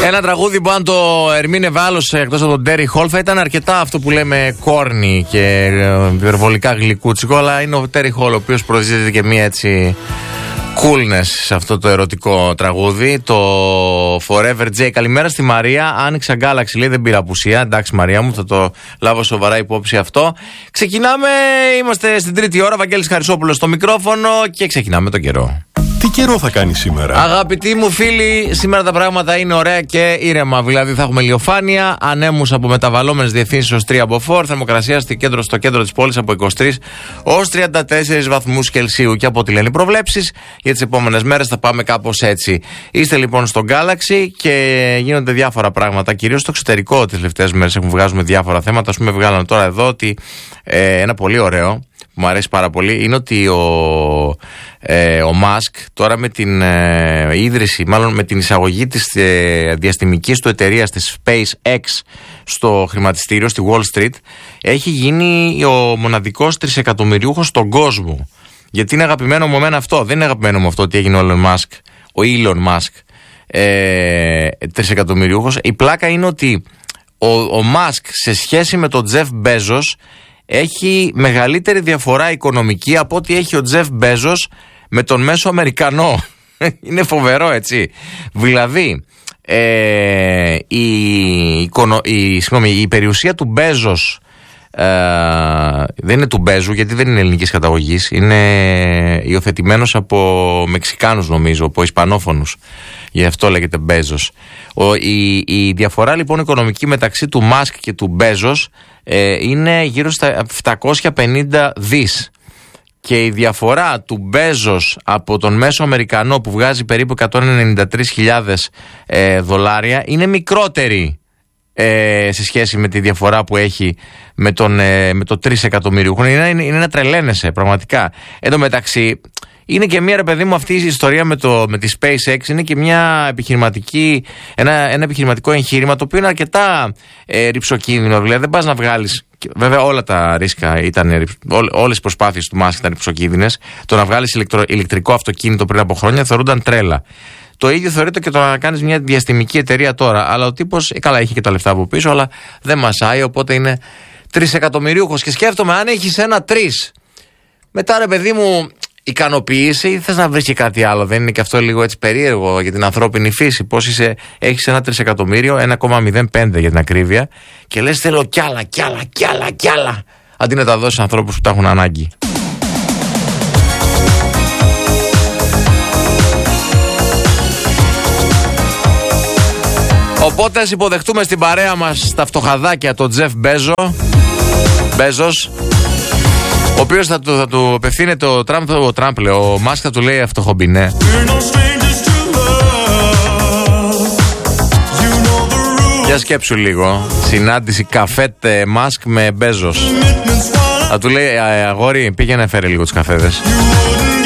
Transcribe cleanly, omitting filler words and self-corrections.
Ένα τραγούδι που αν το ερμήνευε άλλος εκτός από τον Τέρι Χολ θα ήταν αρκετά αυτό που λέμε κόρνη και υπερβολικά γλυκούτσικο, αλλά είναι ο Τέρι Χολ ο οποίος προσδίδεται και μία έτσι coolness σε αυτό το ερωτικό τραγούδι, το Forever J. Καλημέρα στη Μαρία. Άνοιξα Galaxy, λέει, δεν πήρα απουσία. Εντάξει, Μαρία μου, θα το λάβω σοβαρά υπόψη αυτό. Ξεκινάμε, είμαστε στην τρίτη ώρα. Βαγγέλης Χαρισόπουλος στο μικρόφωνο και ξεκινάμε τον καιρό. Τι καιρό θα κάνει σήμερα? Αγαπητοί μου φίλοι, σήμερα τα πράγματα είναι ωραία και ήρεμα. Δηλαδή θα έχουμε ηλιοφάνεια, ανέμους από μεταβαλλόμενες διευθύνσεις ως 3 μποφόρ, θερμοκρασία στο κέντρο της πόλης από 23 ως 34 βαθμούς Κελσίου. Και από ό,τι λένε οι προβλέψεις, για τις επόμενες μέρες θα πάμε κάπως έτσι. Είστε λοιπόν στο Galaxy και γίνονται διάφορα πράγματα, κυρίως στο εξωτερικό τις τελευταίες μέρες βγάζουμε διάφορα θέματα. Ας πούμε, βγάλαμε τώρα εδώ ότι ένα πολύ ωραίο που μου αρέσει πάρα πολύ είναι ότι ο Μάσκ τώρα με την ίδρυση, μάλλον με την εισαγωγή της διαστημικής του εταιρείας της SpaceX στο χρηματιστήριο στη Wall Street έχει γίνει ο μοναδικός τρισεκατομμυριούχος στον κόσμο. Γιατί είναι αγαπημένο μου εμένα αυτό. Δεν είναι αγαπημένο μου αυτό ότι έγινε ο Elon Musk τρισεκατομμυριούχος. Η πλάκα είναι ότι ο Musk σε σχέση με τον Jeff Bezos έχει μεγαλύτερη διαφορά οικονομική από ό,τι έχει ο Jeff Bezos με τον μέσο Αμερικανό. Είναι φοβερό, έτσι. Δηλαδή η περιουσία του Bezos δεν είναι του Μπέζου, γιατί δεν είναι ελληνικής καταγωγής. Είναι υιοθετημένος από Μεξικάνους, νομίζω, από Ισπανόφωνους. Γι' αυτό λέγεται Μπέζος. Η διαφορά λοιπόν οικονομική μεταξύ του Μάσκ και του Μπέζος είναι γύρω στα 750 δις. Και η διαφορά του Μπέζος από τον μέσο Αμερικανό που βγάζει περίπου 193.000 δολάρια είναι μικρότερη σε σχέση με τη διαφορά που έχει με το 3 εκατομμυριούχο. Είναι να τρελαίνεσαι πραγματικά. Εν τω μεταξύ είναι και μια, ρε παιδί μου, αυτή η ιστορία με τη SpaceX είναι και ένα επιχειρηματικό εγχείρημα το οποίο είναι αρκετά ρυψοκίνδυνο. Δηλαδή δεν πας να βγάλεις, βέβαια όλα τα ρίσκα όλες οι προσπάθειες του Musk ήταν ρυψοκίνδυνες. Το να βγάλεις ηλεκτρικό αυτοκίνητο πριν από χρόνια θεωρούνταν τρέλα. Το ίδιο θεωρείται και το να κάνεις μια διαστημική εταιρεία τώρα. Αλλά ο τύπος, καλά, είχε και τα λεφτά από πίσω, αλλά δεν μασάει, οπότε είναι τρισεκατομμυριούχος. Και σκέφτομαι, αν έχεις ένα 3, μετά, ρε παιδί μου, ικανοποιήσει ή θες να βρεις και κάτι άλλο? Δεν είναι και αυτό λίγο έτσι περίεργο για την ανθρώπινη φύση? Πώς έχεις ένα 3 εκατομμύριο, 1,05 για την ακρίβεια, και λες θέλω κι άλλα, αντί να τα δώσεις ανθρώπους που τα έχουν ανάγκη. Οπότε ας υποδεχτούμε στην παρέα μας τα φτωχαδάκια, τον Τζεφ Μπέζος, ο οποίος θα του απευθύνεται ο Τραμπ, ο Μάσκ θα του λέει αυτοχομπινέ. Για σκέψου λίγο, συνάντηση καφέτε Μάσκ με Μπέζος. Θα του λέει αγόρι, πήγαινε φέρε λίγο τους καφέδες.